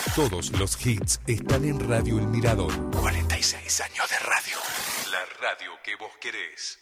Todos los hits están en Radio El Mirador. 46 años de radio. La radio que vos querés.